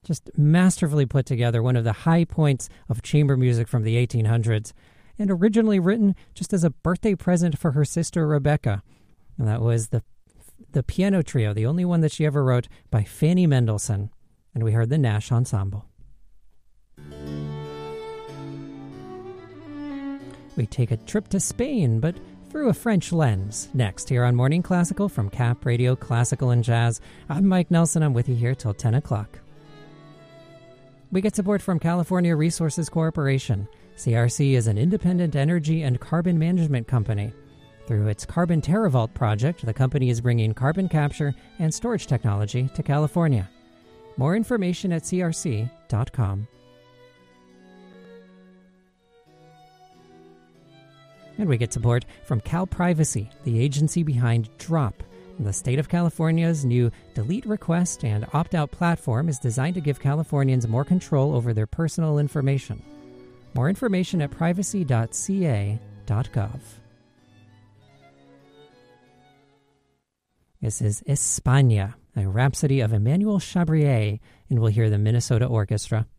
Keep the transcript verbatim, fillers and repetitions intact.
Just masterfully put together, one of the high points of chamber music from the eighteen hundreds, and originally written just as a birthday present for her sister Rebecca. And that was the the piano trio, the only one that she ever wrote, by Fanny Mendelssohn. And we heard the Nash Ensemble. We take a trip to Spain, but through a French lens. Next, here on Morning Classical from Cap Radio Classical and Jazz. I'm Mike Nelson. I'm with you here till ten o'clock. We get support from California Resources Corporation. C R C is an independent energy and carbon management company. Through its Carbon TerraVault project, the company is bringing carbon capture and storage technology to California. More information at c r c dot com. And we get support from CalPrivacy, the agency behind Drop. The state of California's new Delete Request and Opt-out platform is designed to give Californians more control over their personal information. More information at privacy dot c a dot gov. This is España, a rhapsody of Emmanuel Chabrier, and we'll hear the Minnesota Orchestra.